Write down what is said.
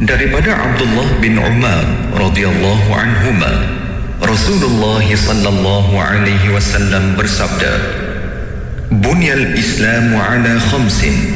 Daripada Abdullah bin Umar radhiyallahu anhuma, Rasulullah sallallahu alaihi wasallam bersabda, "Bunyal Islamu ala khamsin,